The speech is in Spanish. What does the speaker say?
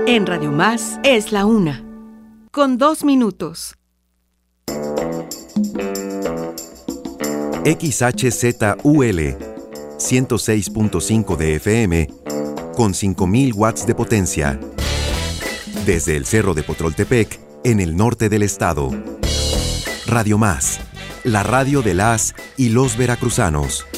En Radio Más es la 1, con 2 minutos. XHZUL 106.5 de FM con 5.000 watts de potencia. Desde el Cerro de Potroltepec, en el norte del estado. Radio Más, la radio de las y los veracruzanos.